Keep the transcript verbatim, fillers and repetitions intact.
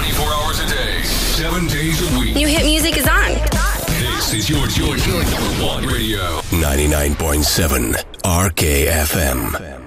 twenty-four hours a day, seven days a week. New hit music is on. This is your, your, your number one radio. ninety-nine point seven R K F M.